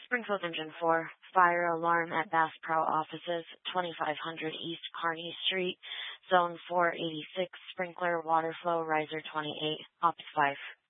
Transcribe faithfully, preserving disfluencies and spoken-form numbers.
Springfield Engine four, fire alarm at Bass Pro offices, twenty-five hundred East Kearney Street, Zone four eighty-six, sprinkler, water flow, riser twenty-eight, Ops five.